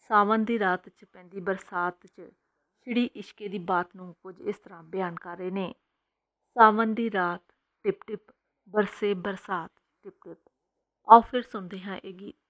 ਸਾਵਨ ਦੀ ਰਾਤ 'ਚ ਪੈਂਦੀ ਬਰਸਾਤ 'ਚ ਚਿੜੀ ਇਸ਼ਕੇ ਦੀ ਬਾਤ ਨੂੰ ਕੁਝ ਇਸ ਤਰ੍ਹਾਂ ਬਿਆਨ ਕਰ ਰਹੇ ਨੇ। ਸਾਵਨ ਦੀ ਰਾਤ ਟਿਪ ਟਿਪ ਬਰਸੇ ਬਰਸਾਤ ਟਿਪ ਟਿਪ। ਆਓ ਫਿਰ ਸੁਣਦੇ ਹਾਂ ਇਹ ਗੀਤ।